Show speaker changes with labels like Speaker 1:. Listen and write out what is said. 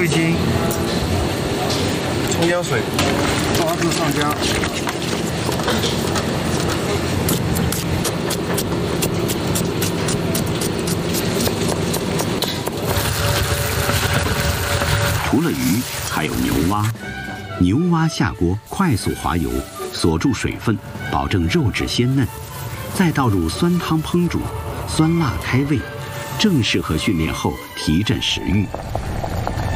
Speaker 1: 精、葱姜水，花枝上浆。
Speaker 2: 除了鱼，还有牛蛙。牛蛙下锅，快速滑油，锁住水分，保证肉质鲜嫩，再倒入酸汤烹煮，酸辣开胃，正适合训练后提振食欲。